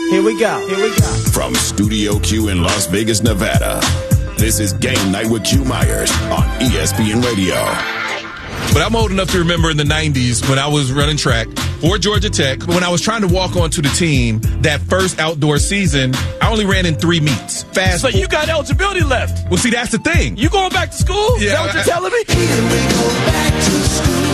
Here we go. From Studio Q in Las Vegas, Nevada, this is Game Night with Q Myers on ESPN Radio. But I'm old enough to remember in the 90s when I was running track for Georgia Tech, when I was trying to walk onto the team, that first outdoor season, I only ran in 3 meets. So you got eligibility left. Well, see, that's the thing. You going back to school? Yeah, Is that what you're telling me? Here we go back to school.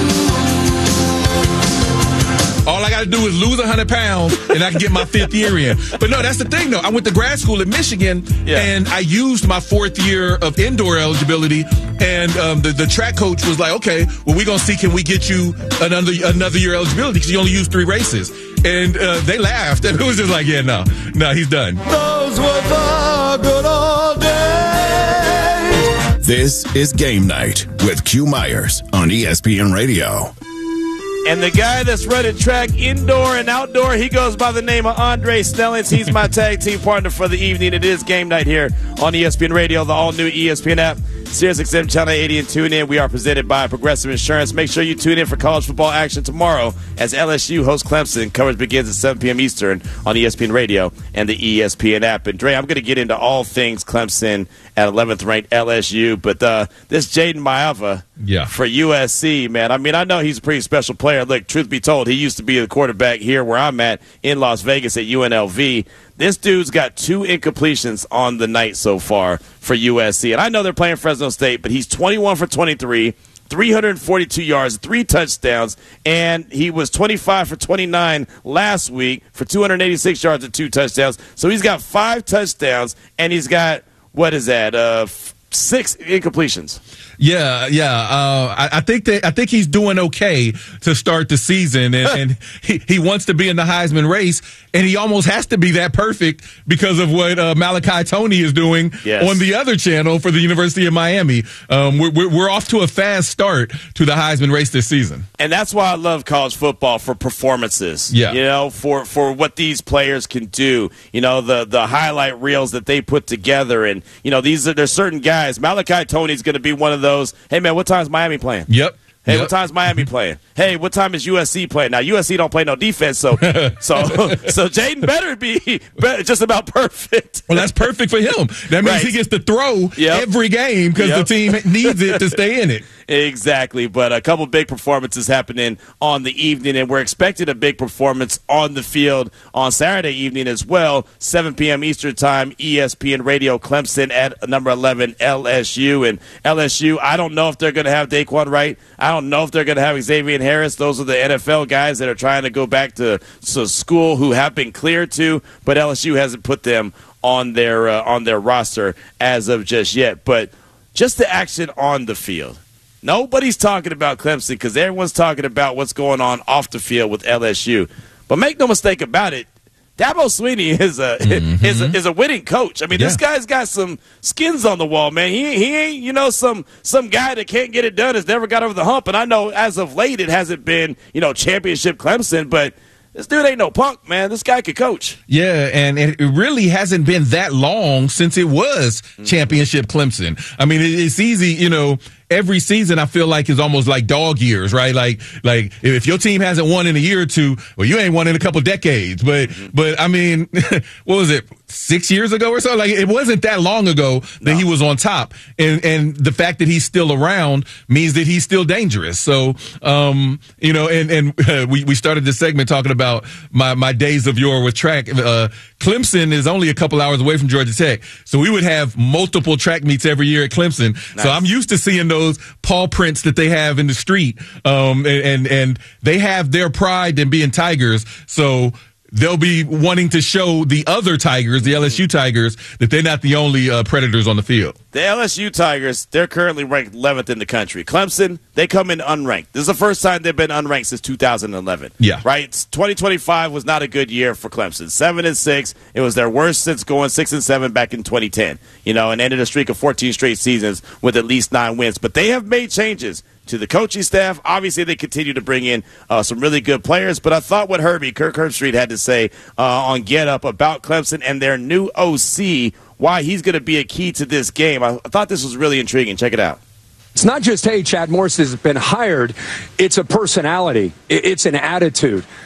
All I got to do is lose 100 pounds, and I can get my 5th year in. But no, that's the thing, though. I went to grad school in Michigan, and I used my 4th year of indoor eligibility, and the track coach was like, okay, well, we're going to see, can we get you another year eligibility, because you only used 3 races. And they laughed, and it was just like, yeah, no, he's done. Those were the good old days. This is Game Night with Q Myers on ESPN Radio. And the guy that's running track indoor and outdoor, he goes by the name of Andre Snellings. He's my tag team partner for the evening. It is Game Night here on ESPN Radio, the all-new ESPN app, SiriusXM Channel 80, and tune in. We are presented by Progressive Insurance. Make sure you tune in for college football action tomorrow as LSU hosts Clemson. Coverage begins at 7 p.m. Eastern on ESPN Radio and the ESPN app. And, Dre, I'm going to get into all things Clemson at 11th-ranked LSU, but this Jaden Maiava for USC, man, I mean, I know he's a pretty special player. Look, truth be told, he used to be the quarterback here where I'm at in Las Vegas at UNLV. This dude's got 2 incompletions on the night so far for USC. And I know they're playing Fresno State, but he's 21 for 23, 342 yards, 3 touchdowns, and he was 25 for 29 last week for 286 yards and 2 touchdowns. So he's got 5 touchdowns, and he's got, 6 incompletions. I think he's doing okay to start the season, and he wants to be in the Heisman race, and he almost has to be that perfect because of what Malachi Tony is doing on the other channel for the University of Miami. We're off to a fast start to the Heisman race this season, and that's why I love college football, for performances. For what these players can do. The highlight reels that they put together, and there's certain guys. Malachi Tony's going to be one of those. Hey man, what time's Miami playing? Hey, what time's Miami playing? Hey, what time is USC playing? Now USC don't play no defense, so Jaden better be just about perfect. Well, that's perfect for him. That means he gets to throw every game because the team needs it to stay in it. Exactly, but a couple big performances happening on the evening, and we're expecting a big performance on the field on Saturday evening as well, 7 p.m. Eastern Time, ESPN Radio, Clemson at number 11, LSU. And LSU, I don't know if they're going to have Daquan Wright. I don't know if they're going to have Xavier Harris. Those are the NFL guys that are trying to go back to school who have been cleared to, but LSU hasn't put them on their roster as of just yet. But just the action on the field. Nobody's talking about Clemson because everyone's talking about what's going on off the field with LSU. But make no mistake about it, Dabo Swinney is a winning coach. I mean, this guy's got some skins on the wall, man. He ain't, some guy that can't get it done, has never got over the hump. And I know as of late it hasn't been, championship Clemson, but this dude ain't no punk, man. This guy could coach. Yeah, and it really hasn't been that long since it was championship Clemson. I mean, it's easy, every season I feel like is almost like dog years, right? Like if your team hasn't won in a year or two, well, you ain't won in a couple decades. But I mean, what was it, 6 years ago or so? Like, it wasn't that long ago that he was on top. And the fact that he's still around means that he's still dangerous. So, we started this segment talking about my days of yore with track. Clemson is only a couple hours away from Georgia Tech. So we would have multiple track meets every year at Clemson. Nice. So I'm used to seeing those paw prints that they have in the street. And they have their pride in being Tigers. So they'll be wanting to show the other Tigers, the LSU Tigers, that they're not the only predators on the field. The LSU Tigers, they're currently ranked 11th in the country. Clemson, they come in unranked. This is the first time they've been unranked since 2011. Yeah. Right? 2025 was not a good year for Clemson. 7-6. It was their worst since going 6-7 back in 2010. And ended a streak of 14 straight seasons with at least 9 wins. But they have made changes to the coaching staff. Obviously, they continue to bring in some really good players. But I thought what Kirk Herbstreit had to say on Get Up about Clemson and their new OC, why he's going to be a key to this game. I thought this was really intriguing. Check it out. It's not just, hey, Chad Morris has been hired. It's a personality. It's an attitude.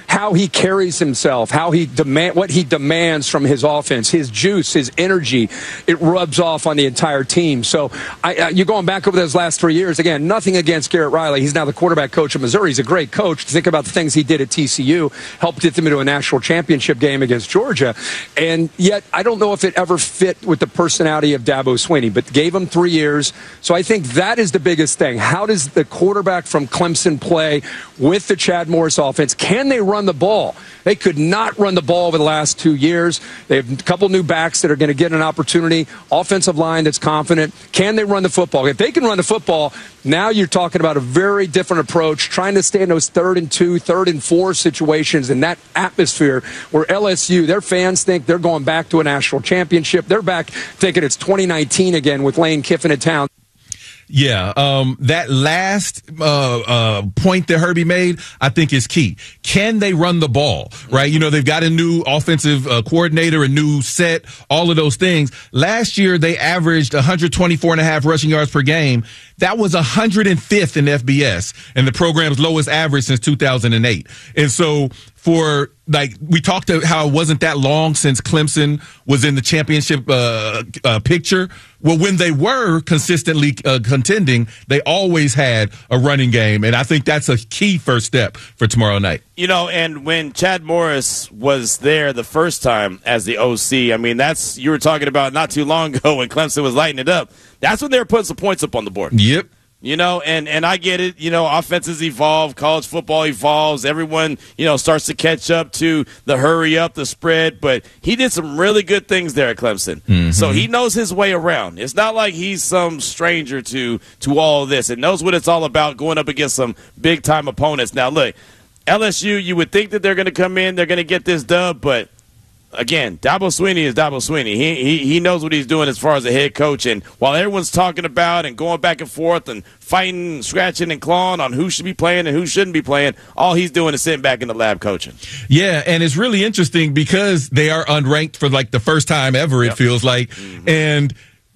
how he carries himself, what he demands from his offense, his juice, his energy, it rubs off on the entire team. So you're going back over those last 3 years. Again, nothing against Garrett Riley. He's now the quarterback coach of Missouri. He's a great coach. Think about the things he did at TCU, helped get them into a national championship game against Georgia. And yet, I don't know if it ever fit with the personality of Dabo Swinney, but gave him 3 years. So I think that is the biggest thing. How does the quarterback from Clemson play with the Chad Morris offense? Can they run the ball? They could not run the ball over the last 2 years. They have a couple new backs that are going to get an opportunity. Offensive line that's confident. Can they run the football? If they can run the football, now you're talking about a very different approach, trying to stay in those 3rd and 2, 3rd and 4 situations in that atmosphere where LSU, their fans think they're going back to a national championship. They're back thinking it's 2019 again with Lane Kiffin in town. Yeah, that last point that Herbie made, I think is key. Can they run the ball, right? You know, they've got a new offensive coordinator, a new set, all of those things. Last year, they averaged 124.5 rushing yards per game. That was 105th in FBS and the program's lowest average since 2008. And so we talked about how it wasn't that long since Clemson was in the championship picture. Well, when they were consistently contending, they always had a running game. And I think that's a key first step for tomorrow night. You know, and when Chad Morris was there the first time as the OC, I mean, you were talking about not too long ago when Clemson was lighting it up. That's when they were putting some points up on the board. Yep. You know, and I get it. You know, offenses evolve, college football evolves. Everyone, starts to catch up to the hurry up, the spread. But he did some really good things there at Clemson. Mm-hmm. So he knows his way around. It's not like he's some stranger to all of this. It knows what it's all about going up against some big-time opponents. Now, look, LSU, you would think that they're going to come in, they're going to get this dub, but again, Dabo Swinney is Dabo Swinney. He knows what he's doing as far as a head coach. And while everyone's talking about and going back and forth and fighting, scratching, and clawing on who should be playing and who shouldn't be playing, all he's doing is sitting back in the lab coaching. Yeah, and it's really interesting because they are unranked for like the first time ever, it feels like. Mm-hmm. And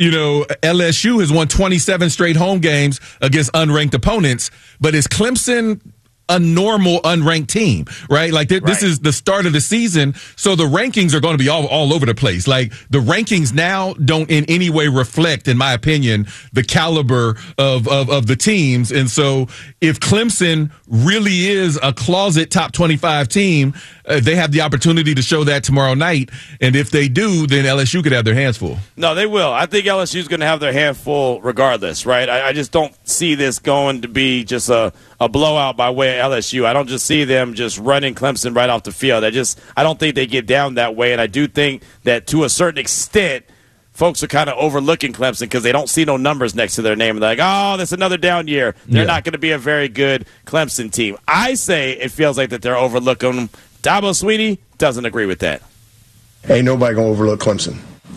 LSU has won 27 straight home games against unranked opponents, but is Clemson a normal unranked team, right? Like this is the start of the season, so the rankings are going to be all over the place. Like the rankings now don't in any way reflect, in my opinion, the caliber of the teams. And so if Clemson really is a closet top 25 team, they have the opportunity to show that tomorrow night. And if they do, then LSU could have their hands full. No, they will. I think LSU is going to have their hand full regardless, right? I just don't see this going to be just a blowout by way of LSU. I don't just see them just running Clemson right off the field. I don't think they get down that way. And I do think that to a certain extent, folks are kind of overlooking Clemson because they don't see no numbers next to their name. They're like, oh, that's another down year. They're not going to be a very good Clemson team. I say it feels like that they're overlooking them. Dabo Swinney doesn't agree with that. Ain't nobody going to overlook Clemson.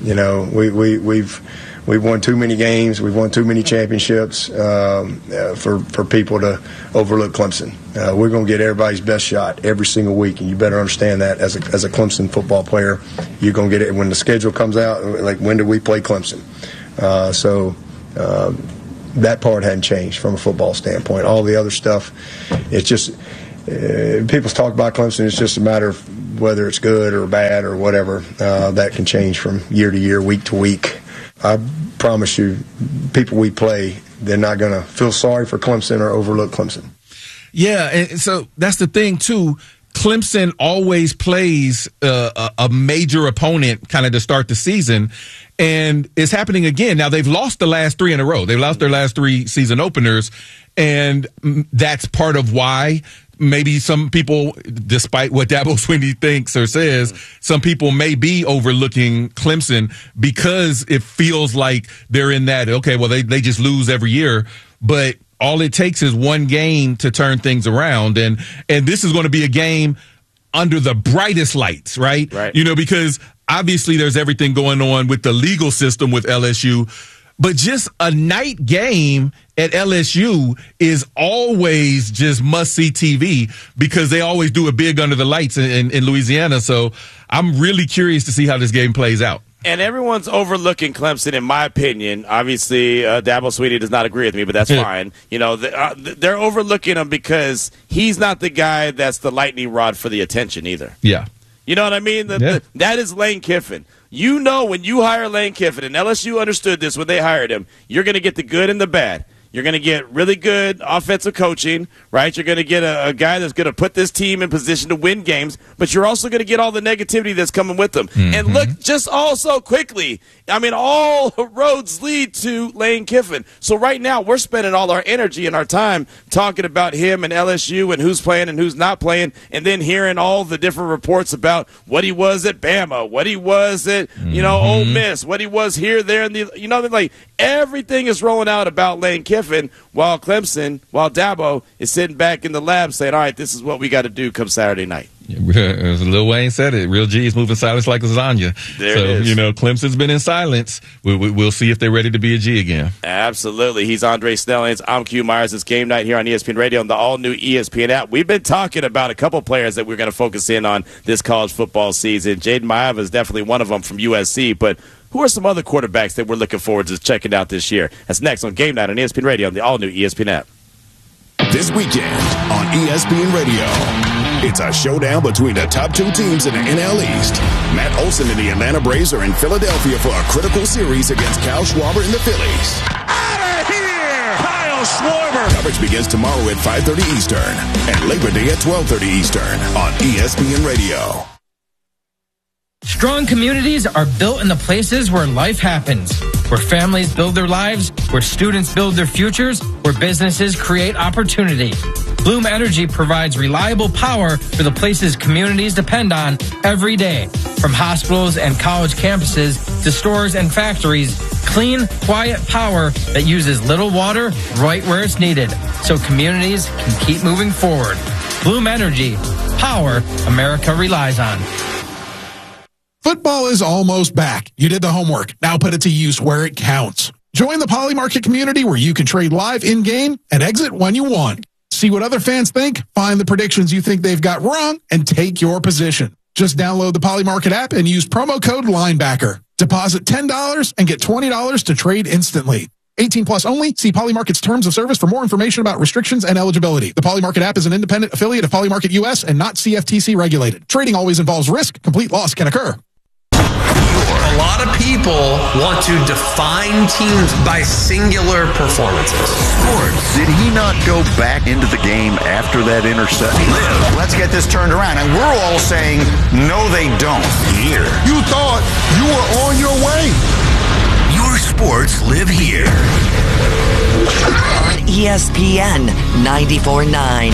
We've won too many games. We've won too many championships for people to overlook Clemson. We're going to get everybody's best shot every single week, and you better understand that as a Clemson football player. You're going to get it when the schedule comes out. Like, when do we play Clemson? So that part hadn't changed from a football standpoint. All the other stuff, it's just people talk about Clemson. It's just a matter of whether it's good or bad or whatever. That can change from year to year, week to week. I promise you, people we play, they're not going to feel sorry for Clemson or overlook Clemson. Yeah, and so that's the thing, too. Clemson always plays a major opponent kind of to start the season, and it's happening again. Now, they've lost the last 3 in a row. They've lost their last 3 season openers, and that's part of why maybe some people, despite what Dabo Swinney thinks or says, some people may be overlooking Clemson because it feels like they're in that, okay, well, they just lose every year. But all it takes is one game to turn things around. And this is going to be a game under the brightest lights, right? Because obviously there's everything going on with the legal system with LSU. But just a night game at LSU is always just must-see TV because they always do it big under the lights in Louisiana. So I'm really curious to see how this game plays out. And everyone's overlooking Clemson, in my opinion. Obviously, Dabo Swinney does not agree with me, but that's fine. You know, they're overlooking him because he's not the guy that's the lightning rod for the attention either. Yeah. You know what I mean? That is Lane Kiffin. You know, when you hire Lane Kiffin, and LSU understood this when they hired him, you're going to get the good and the bad. You're going to get really good offensive coaching, right? You're going to get a guy that's going to put this team in position to win games, but you're also going to get all the negativity that's coming with them. Mm-hmm. And look, just also quickly, I mean, all roads lead to Lane Kiffin. So right now, we're spending all our energy and our time talking about him and LSU and who's playing and who's not playing, and then hearing all the different reports about what he was at Bama, what he was at, Ole Miss, what he was here, there, and like everything is rolling out about Lane Kiffin. While Dabo is sitting back in the lab saying, all right, this is what we got to do come Saturday night. As Lil Wayne said it, real G is moving silence like lasagna. There it is. Clemson's been in silence. We'll see if they're ready to be a G again. Absolutely. He's Andre Snellings. I'm Q Myers. It's Game Night here on ESPN Radio and the all-new ESPN app. We've been talking about a couple players that we're going to focus in on this college football season. Jaden Maiava is definitely one of them from USC, but who are some other quarterbacks that we're looking forward to checking out this year? That's next on Game Night on ESPN Radio and the all-new ESPN app. This weekend on ESPN Radio, it's a showdown between the top two teams in the NL East. Matt Olson and the Atlanta Braves are in Philadelphia for a critical series against Kyle Schwarber and the Phillies. Out of here! Kyle Schwarber! Coverage begins tomorrow at 5:30 Eastern and Labor Day at 12:30 Eastern on ESPN Radio. Strong communities are built in the places where life happens, where families build their lives, where students build their futures, where businesses create opportunity. Bloom Energy provides reliable power for the places communities depend on every day. From hospitals and college campuses to stores and factories, clean, quiet power that uses little water right where it's needed, so communities can keep moving forward. Bloom Energy, power America relies on. Football is almost back. You did the homework. Now put it to use where it counts. Join the Poly Market community where you can trade live in-game and exit when you want. See what other fans think, find the predictions you think they've got wrong, and take your position. Just download the Poly Market app and use promo code LINEBACKER. Deposit $10 and get $20 to trade instantly. 18 plus only. See Poly Market's terms of service for more information about restrictions and eligibility. The Poly Market app is an independent affiliate of Poly Market US and not CFTC regulated. Trading always involves risk. Complete loss can occur. A lot of people want to define teams by singular performances. Sports. Did he not go back into the game after that interception? Let's get this turned around. And we're all saying, no, they don't. Here. You thought you were on your way. Your sports live here. On ESPN 94.9.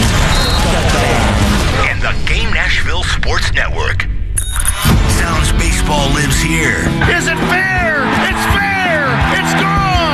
And the Game Nashville Sports Network. Sounds baseball lives here. Is it fair?